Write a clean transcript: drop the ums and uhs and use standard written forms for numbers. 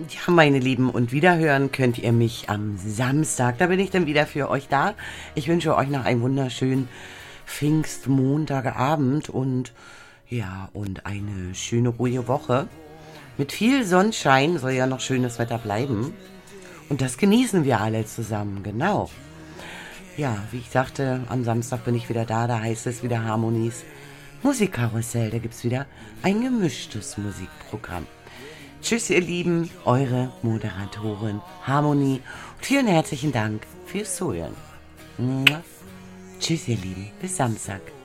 Ja, meine Lieben, und wiederhören könnt ihr mich am Samstag. Da bin ich dann wieder für euch da. Ich wünsche euch noch einen wunderschönen Pfingstmontagabend und eine schöne, ruhige Woche. Mit viel Sonnenschein soll ja noch schönes Wetter bleiben. Und das genießen wir alle zusammen, genau. Ja, wie ich sagte, am Samstag bin ich wieder da. Da heißt es wieder Harmonies Musikkarussell. Da gibt es wieder ein gemischtes Musikprogramm. Tschüss, ihr Lieben, eure Moderatorin Harmonie. Und vielen herzlichen Dank fürs Zuhören. Tschüss, ihr Lieben, bis Samstag.